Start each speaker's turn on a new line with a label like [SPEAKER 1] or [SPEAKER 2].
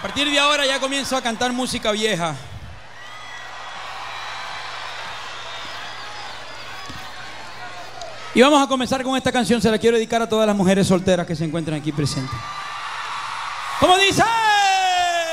[SPEAKER 1] partir de ahora ya comienzo a cantar música vieja. Y vamos a comenzar con esta canción. Se la quiero dedicar a todas las mujeres solteras que se encuentran aquí presentes. ¿Cómo dice?